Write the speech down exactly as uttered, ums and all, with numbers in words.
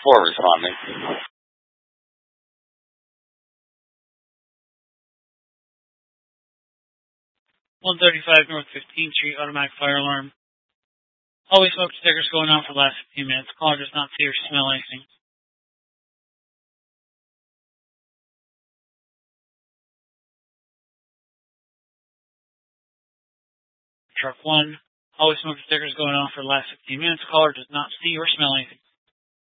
for responding. one thirty-five North fifteenth Street, automatic fire alarm. Always smoke stickers going on for the last fifteen minutes. Caller does not see or smell anything. Truck one. Always smoke stickers going on for the last fifteen minutes. Caller does not see or smell anything.